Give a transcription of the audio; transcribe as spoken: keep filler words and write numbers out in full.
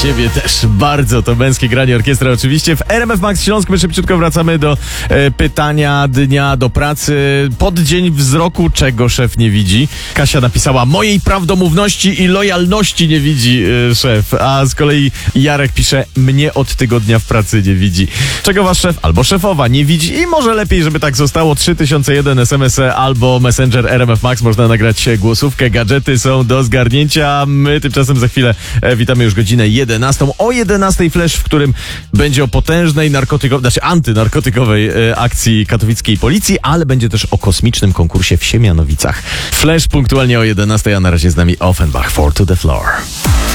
siebie też bardzo to męskie granie orkiestra oczywiście. W R M F Max Śląsk my szybciutko wracamy do e, pytania dnia do pracy. Pod dzień wzroku czego szef nie widzi? Kasia napisała: mojej prawdomówności i lojalności nie widzi e, szef. A z kolei Jarek pisze: mnie od tygodnia w pracy nie widzi. Czego wasz szef albo szefowa nie widzi i może lepiej, żeby tak zostało. trzy tysiące jeden S M S albo Messenger R M F Max. Można nagrać głosówkę. Gadżety są do zgarnięcia. My tymczasem za chwilę e, witamy już godzinę jedenastą. O jedenastej flash, w którym będzie o potężnej narkotykowej, znaczy antynarkotykowej e, akcji katowickiej policji, ale będzie też o kosmicznym konkursie w Siemianowicach. Flash punktualnie o jedenastej, a na razie z nami Offenbach, Four to the Floor.